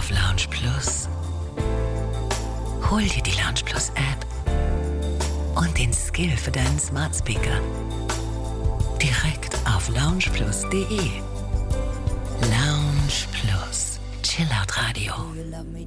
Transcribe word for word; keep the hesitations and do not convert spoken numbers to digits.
auf Lounge Plus. Hol dir die Lounge Plus App und den Skill für deinen Smart Speaker direkt auf lounge plus punkt de. Lounge Plus. Chillout Radio.